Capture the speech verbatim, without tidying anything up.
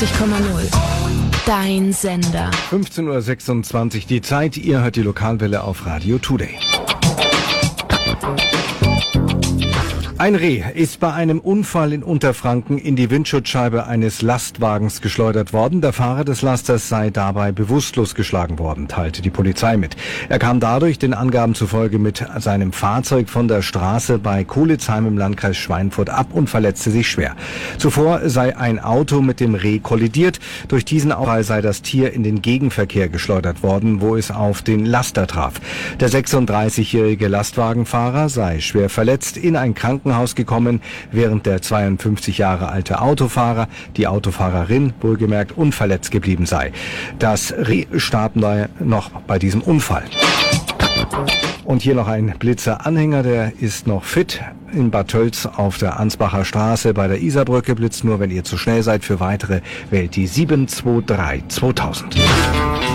einundvierzig Komma null. Dein Sender. fünfzehn Uhr sechsundzwanzig die Zeit. Ihr hört die Lokalwelle auf Radio Today. Ein Reh ist bei einem Unfall in Unterfranken in die Windschutzscheibe eines Lastwagens geschleudert worden. Der Fahrer des Lasters sei dabei bewusstlos geschlagen worden, teilte die Polizei mit. Er kam dadurch den Angaben zufolge mit seinem Fahrzeug von der Straße bei Kohlizheim im Landkreis Schweinfurt ab und verletzte sich schwer. Zuvor sei ein Auto mit dem Reh kollidiert. Durch diesen Aufprall sei das Tier in den Gegenverkehr geschleudert worden, wo es auf den Laster traf. Der sechsunddreißigjährige Lastwagenfahrer sei schwer verletzt in ein Krankenhaus gekommen, während der zweiundfünfzig Jahre alte Autofahrer, die Autofahrerin wohlgemerkt, unverletzt geblieben sei. Das Reh starb noch bei diesem Unfall. Und hier noch ein Blitzer-Anhänger, der ist noch fit. In Bad Tölz auf der Ansbacher Straße bei der Isarbrücke blitzt nur, wenn ihr zu schnell seid. Für weitere wählt die sieben zwei drei zweitausend.